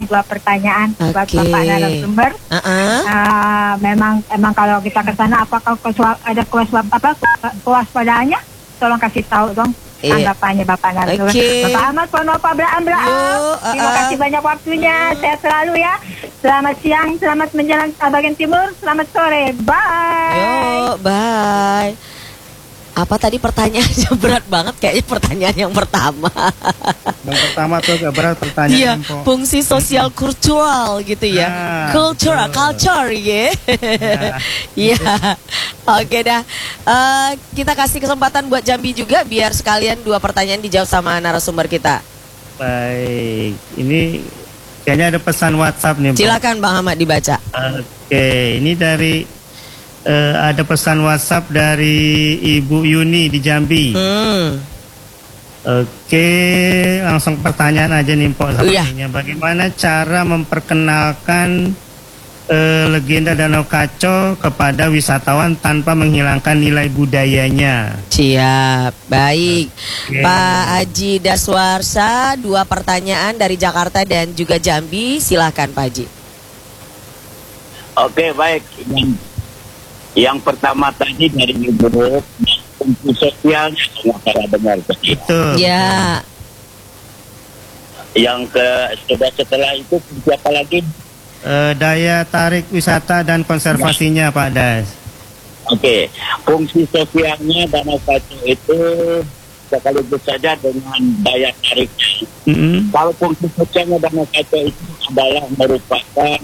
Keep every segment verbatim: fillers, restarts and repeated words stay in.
dua pertanyaan okay. buat Bapak narasumber. Uh-uh. Uh, memang emang kalau kita ke sana apakah keswa, ada kewaspa, apa kewaspadaannya? Tolong kasih tahu dong tanggapannya yeah. Bapak narasumber. Okay. Bapak Ahmad, Pono Pak Abraham. Uh, Terima kasih banyak waktunya. Sehat selalu ya. Selamat siang, selamat menjelang bagian timur, selamat sore. Bye. Yo, bye. Apa tadi pertanyaannya berat banget kayaknya pertanyaan yang pertama. Yang pertama tuh agak berat pertanyaan. Iya, fungsi sosial kultural gitu ya. Nah, cultural, culture ya. Iya. Oke dah. Uh, kita kasih kesempatan buat Jambi juga biar sekalian dua pertanyaan dijawab sama narasumber kita. Baik, ini kayaknya ada pesan WhatsApp nih. Silakan Bang Ahmad dibaca. Oke, ini dari Uh, ada pesan WhatsApp dari Ibu Yuni di Jambi. Hmm. Oke, langsung pertanyaan aja nih Mpok. Iya. Bagaimana cara memperkenalkan uh, legenda Danau Kaco kepada wisatawan tanpa menghilangkan nilai budayanya? Siap, baik. Okay. Pak Haji Daswarsa, dua pertanyaan dari Jakarta dan juga Jambi. Silahkan Pak Haji. Oke, baik. Yang pertama tadi dari Ibu fungsi sosialnya yang saya dengar itu. Ya. Yang ke sudah setelah itu fungsi apa lagi? Uh, daya tarik wisata dan konservasinya ya. Pak Das. Oke, fungsi sosialnya Danau Kaco itu sekaligus saja dengan daya tariknya. Mm-hmm. Kalau fungsi sosialnya Danau Kaco itu adalah merupakan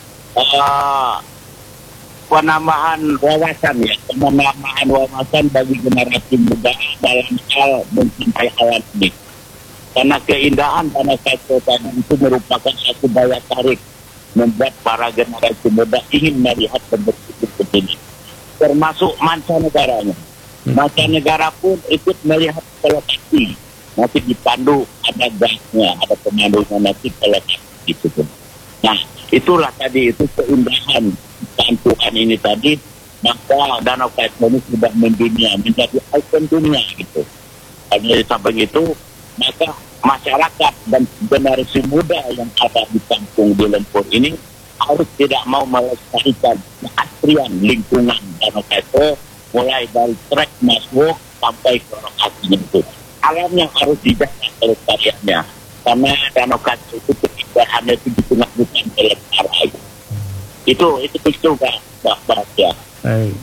uh, penambahan wawasan ya, penambahan wawasan bagi generasi muda dalam hal mencintai alam ini. Karena keindahan Danau Kaco tadi itu merupakan satu daya tarik membuat para generasi muda ingin melihat bentuk seperti ini. Termasuk mancanegaranya. Mancanegara pun ikut melihat lokasi. Nanti dipandu ada gasnya, ada pemandunya nanti ke lokasi itu. Nah, itulah tadi itu keindahan Tuhan ini tadi, maka Danau Kaco ini sudah mendunia, menjadi ikon dunia gitu. Karena di samping itu, maka masyarakat dan generasi muda yang ada di kampung di Lempur ini harus tidak mau melestarikan keaslian lingkungan Danau Kaco, mulai dari trek masuk sampai ke lokasinya itu. Alam yang harus dijaga kelestariannya, karena Danau Kaco itu keindahannya itu di tengah hutan belantara air. Itu itu itu Pak ya. Baik.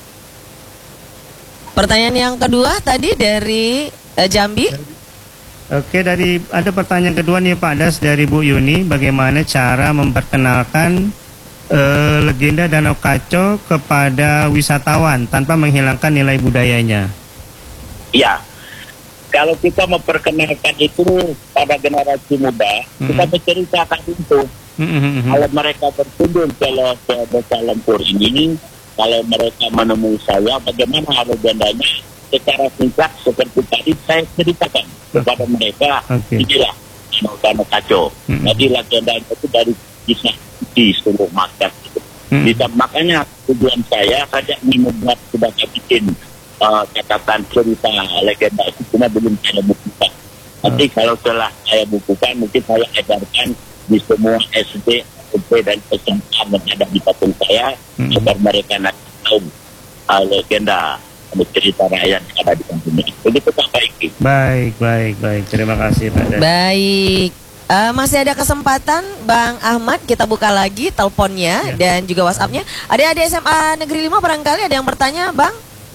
Pertanyaan yang kedua tadi dari uh, Jambi. Oke, dari ada pertanyaan kedua nih Pak Das dari Bu Yuni, bagaimana cara memperkenalkan uh, legenda Danau Kaco kepada wisatawan tanpa menghilangkan nilai budayanya? Ya. Kalau kita memperkenalkan itu pada generasi muda, mm-hmm. kita berceritakan itu. Mm-hmm. Kalau mereka berkunjung ke Desa Lempur ini, kalau mereka menemui saya, bagaimana legendanya secara singkat seperti tadi saya ceritakan kepada mereka. Okay. Inilah Danau Kaco. Mm-hmm. Jadi legendanya itu dari kisah di seluruh masyarakat. Mm-hmm. Makanya tujuan saya saja membuat sudah bikin Uh, catatan cerita legenda itu cuma belum saya bukukan. Nanti hmm. kalau setelah saya bukukan mungkin saya edarkan di semua S D, S M P dan S M A yang ada di kampung saya hmm. agar mereka nanti tahu uh, legenda cerita rakyat yang ada di kampung ini. Jadi kita baik. Baik, baik, baik. Terima kasih Pak Dan. Baik. Uh, masih ada kesempatan Bang Ahmad, kita buka lagi teleponnya ya. Dan juga WhatsAppnya. Adik-adik S M A Negeri lima barangkali ada yang bertanya Bang?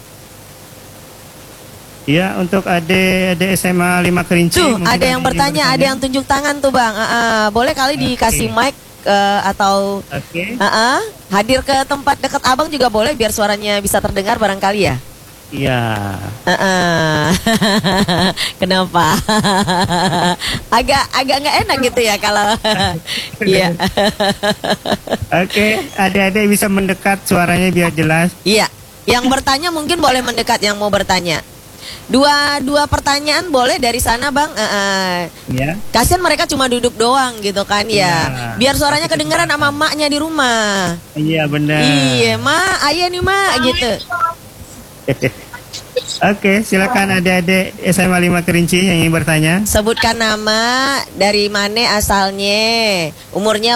Ya, untuk adik-adik S M A lima Kerinci. Tuh, ada yang bertanya, ada yang tunjuk tangan tuh Bang. Uh, uh, boleh kali okay. dikasih mic uh, atau okay. uh, uh, hadir ke tempat dekat Abang juga boleh biar suaranya bisa terdengar barangkali ya. Iya. Uh, uh. Kenapa? agak agak nggak enak gitu ya kalau. Iya. Oke, adik-adik bisa mendekat suaranya biar jelas. Iya. Yang bertanya mungkin boleh mendekat yang mau bertanya. Dua dua pertanyaan boleh dari sana Bang. Uh, uh. Ya. Kasian mereka cuma duduk doang gitu kan ya. Ya. Biar suaranya kedengeran sama maknya di rumah. Iya benar. Iya mak, ayah nih mak gitu. Oke, silakan adik-adik S M A lima Kerinci yang ingin bertanya. Sebutkan nama, dari mana asalnya, umurnya